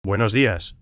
Buenos días.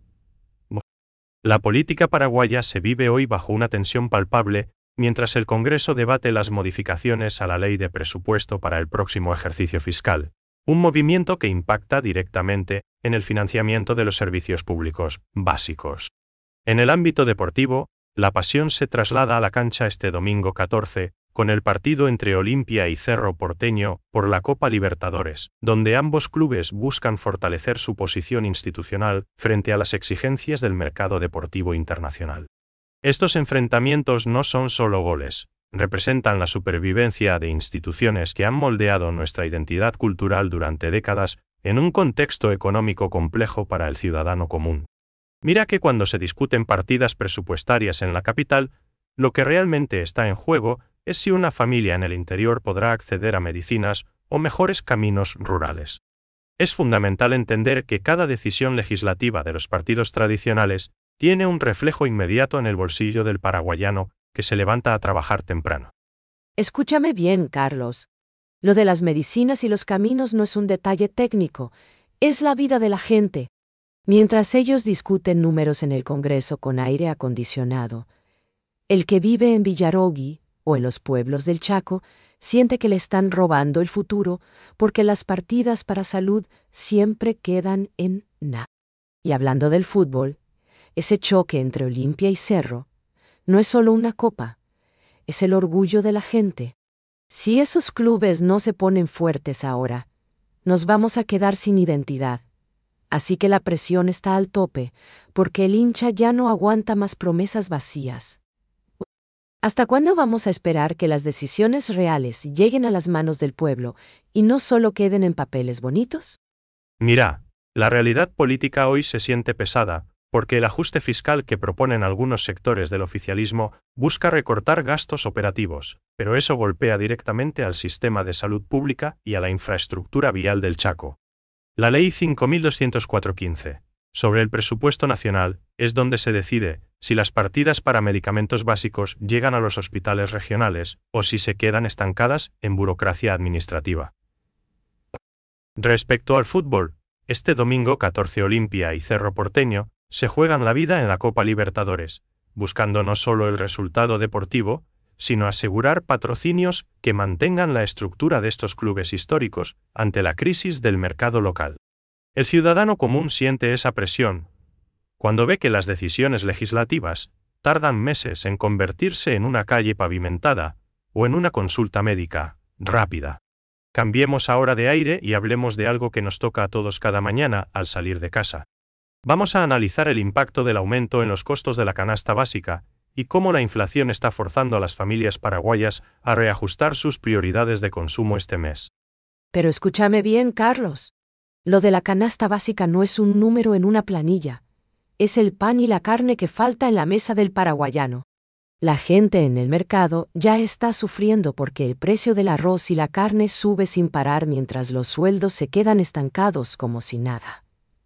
La política paraguaya se vive hoy bajo una tensión palpable, mientras el Congreso debate las modificaciones a la ley de presupuesto para el próximo ejercicio fiscal, un movimiento que impacta directamente en el financiamiento de los servicios públicos básicos. En el ámbito deportivo, la pasión se traslada a la cancha este domingo 14, con el partido entre Olimpia y Cerro Porteño por la Copa Libertadores, donde ambos clubes buscan fortalecer su posición institucional frente a las exigencias del mercado deportivo internacional. Estos enfrentamientos no son solo goles, representan la supervivencia de instituciones que han moldeado nuestra identidad cultural durante décadas en un contexto económico complejo para el ciudadano común. Mira que cuando se discuten partidas presupuestarias en la capital, lo que realmente está en juego es si una familia en el interior podrá acceder a medicinas o mejores caminos rurales. Es fundamental entender que cada decisión legislativa de los partidos tradicionales tiene un reflejo inmediato en el bolsillo del paraguayano que se levanta a trabajar temprano. Escúchame bien, Carlos. Lo de las medicinas y los caminos no es un detalle técnico, es la vida de la gente. Mientras ellos discuten números en el Congreso con aire acondicionado, el que vive en Villarogui o en los pueblos del Chaco siente que le están robando el futuro porque las partidas para salud siempre quedan en nada. Y hablando del fútbol, ese choque entre Olimpia y Cerro no es solo una copa, es el orgullo de la gente. Si esos clubes no se ponen fuertes ahora, nos vamos a quedar sin identidad. Así que la presión está al tope, porque el hincha ya no aguanta más promesas vacías. ¿Hasta cuándo vamos a esperar que las decisiones reales lleguen a las manos del pueblo y no solo queden en papeles bonitos? Mira, la realidad política hoy se siente pesada, porque el ajuste fiscal que proponen algunos sectores del oficialismo busca recortar gastos operativos, pero eso golpea directamente al sistema de salud pública y a la infraestructura vial del Chaco. La Ley 5204-15, sobre el presupuesto nacional, es donde se decide si las partidas para medicamentos básicos llegan a los hospitales regionales o si se quedan estancadas en burocracia administrativa. Respecto al fútbol, este domingo 14 Olimpia y Cerro Porteño se juegan la vida en la Copa Libertadores, buscando no solo el resultado deportivo, sino asegurar patrocinios que mantengan la estructura de estos clubes históricos ante la crisis del mercado local. El ciudadano común siente esa presión cuando ve que las decisiones legislativas tardan meses en convertirse en una calle pavimentada o en una consulta médica rápida. Cambiemos ahora de aire y hablemos de algo que nos toca a todos cada mañana al salir de casa. Vamos a analizar el impacto del aumento en los costos de la canasta básica y cómo la inflación está forzando a las familias paraguayas a reajustar sus prioridades de consumo este mes. Pero escúchame bien, Carlos. Lo de la canasta básica no es un número en una planilla. Es el pan y la carne que falta en la mesa del paraguayano. La gente en el mercado ya está sufriendo porque el precio del arroz y la carne sube sin parar mientras los sueldos se quedan estancados como si nada.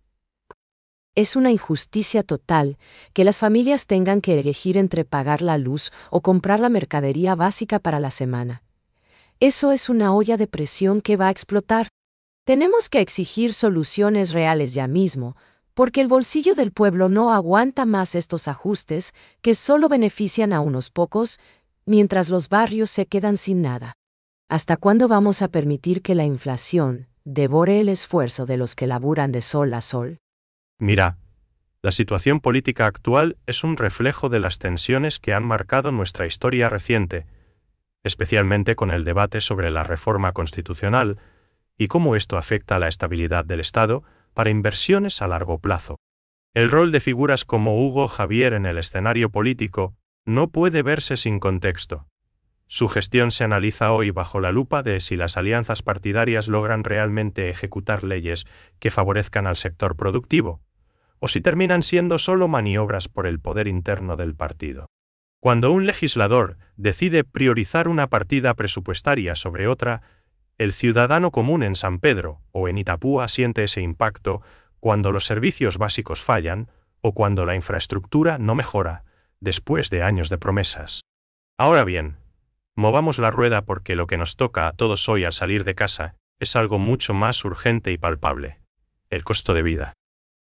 Es una injusticia total que las familias tengan que elegir entre pagar la luz o comprar la mercadería básica para la semana. Eso es una olla de presión que va a explotar. Tenemos que exigir soluciones reales ya mismo, porque el bolsillo del pueblo no aguanta más estos ajustes que solo benefician a unos pocos, mientras los barrios se quedan sin nada. ¿Hasta cuándo vamos a permitir que la inflación devore el esfuerzo de los que laburan de sol a sol? Mira, la situación política actual es un reflejo de las tensiones que han marcado nuestra historia reciente, especialmente con el debate sobre la reforma constitucional y cómo esto afecta a la estabilidad del Estado para inversiones a largo plazo. El rol de figuras como Hugo Javier en el escenario político no puede verse sin contexto. Su gestión se analiza hoy bajo la lupa de si las alianzas partidarias logran realmente ejecutar leyes que favorezcan al sector productivo, o si terminan siendo solo maniobras por el poder interno del partido. Cuando un legislador decide priorizar una partida presupuestaria sobre otra, el ciudadano común en San Pedro o en Itapúa siente ese impacto cuando los servicios básicos fallan o cuando la infraestructura no mejora después de años de promesas. Ahora bien, movamos la rueda porque lo que nos toca a todos hoy al salir de casa es algo mucho más urgente y palpable: el costo de vida.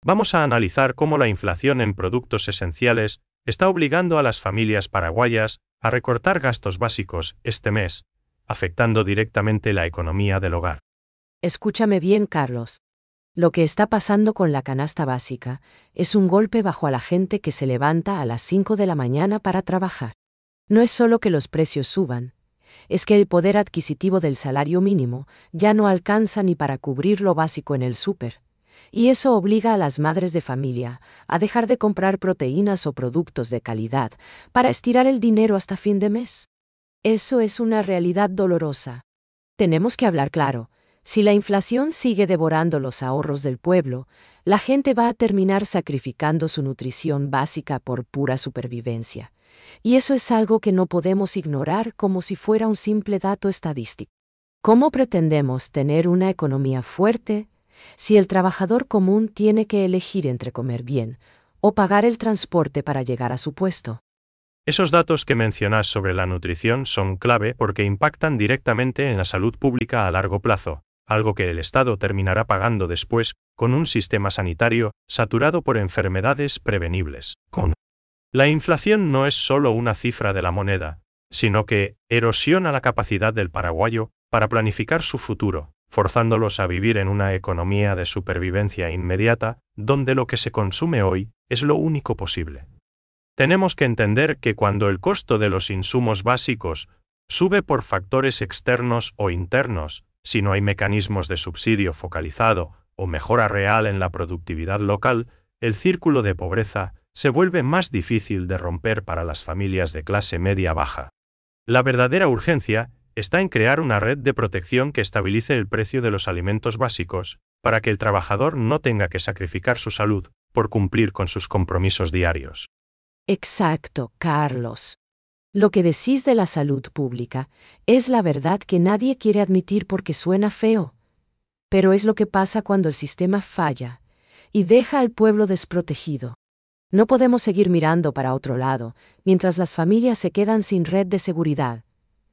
Vamos a analizar cómo la inflación en productos esenciales está obligando a las familias paraguayas a recortar gastos básicos este mes, afectando directamente la economía del hogar. Escúchame bien, Carlos. Lo que está pasando con la canasta básica es un golpe bajo a la gente que se levanta a las 5 de la mañana para trabajar. No es solo que los precios suban, es que el poder adquisitivo del salario mínimo ya no alcanza ni para cubrir lo básico en el súper. Y eso obliga a las madres de familia a dejar de comprar proteínas o productos de calidad para estirar el dinero hasta fin de mes. Eso es una realidad dolorosa. Tenemos que hablar claro. Si la inflación sigue devorando los ahorros del pueblo, la gente va a terminar sacrificando su nutrición básica por pura supervivencia. Y eso es algo que no podemos ignorar como si fuera un simple dato estadístico. ¿Cómo pretendemos tener una economía fuerte si el trabajador común tiene que elegir entre comer bien o pagar el transporte para llegar a su puesto? Esos datos que mencionas sobre la nutrición son clave porque impactan directamente en la salud pública a largo plazo, algo que el Estado terminará pagando después con un sistema sanitario saturado por enfermedades prevenibles. La inflación no es solo una cifra de la moneda, sino que erosiona la capacidad del paraguayo para planificar su futuro, forzándolos a vivir en una economía de supervivencia inmediata, donde lo que se consume hoy es lo único posible. Tenemos que entender que cuando el costo de los insumos básicos sube por factores externos o internos, si no hay mecanismos de subsidio focalizado o mejora real en la productividad local, el círculo de pobreza se vuelve más difícil de romper para las familias de clase media-baja. La verdadera urgencia está en crear una red de protección que estabilice el precio de los alimentos básicos, para que el trabajador no tenga que sacrificar su salud por cumplir con sus compromisos diarios. Exacto, Carlos. Lo que decís de la salud pública es la verdad que nadie quiere admitir porque suena feo. Pero es lo que pasa cuando el sistema falla y deja al pueblo desprotegido. No podemos seguir mirando para otro lado mientras las familias se quedan sin red de seguridad.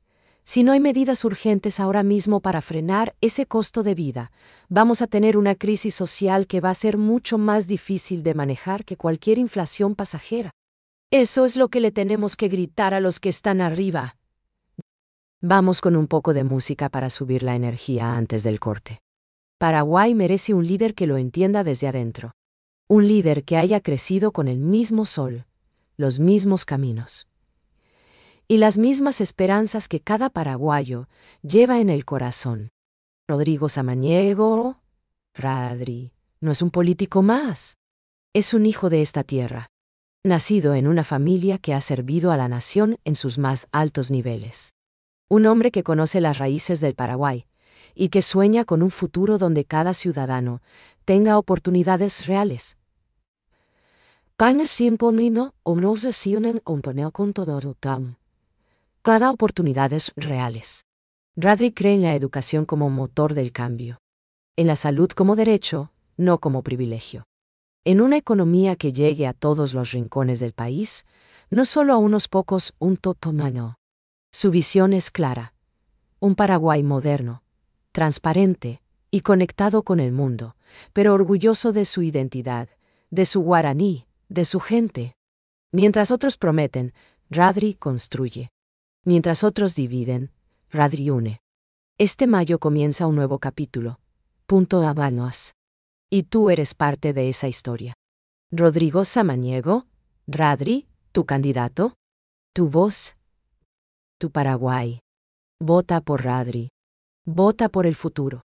Si no hay medidas urgentes ahora mismo para frenar ese costo de vida, vamos a tener una crisis social que va a ser mucho más difícil de manejar que cualquier inflación pasajera. Eso es lo que le tenemos que gritar a los que están arriba. Vamos con un poco de música para subir la energía antes del corte. Paraguay merece un líder que lo entienda desde adentro. Un líder que haya crecido con el mismo sol, los mismos caminos y las mismas esperanzas que cada paraguayo lleva en el corazón. Rodrigo Samaniego, Radri, no es un político más. Es un hijo de esta tierra, nacido en una familia que ha servido a la nación en sus más altos niveles. Un hombre que conoce las raíces del Paraguay y que sueña con un futuro donde cada ciudadano tenga oportunidades reales. Cada oportunidades reales. Radri cree en la educación como motor del cambio. En la salud como derecho, no como privilegio. En una economía que llegue a todos los rincones del país, no solo a unos pocos, un totomano. Su visión es clara. Un Paraguay moderno, transparente y conectado con el mundo, pero orgulloso de su identidad, de su guaraní, de su gente. Mientras otros prometen, Radri construye. Mientras otros dividen, Radri une. Este mayo comienza un nuevo capítulo. Punto Habanos. Y tú eres parte de esa historia. Rodrigo Samaniego, Radri, tu candidato, tu voz, tu Paraguay. Vota por Radri. Vota por el futuro.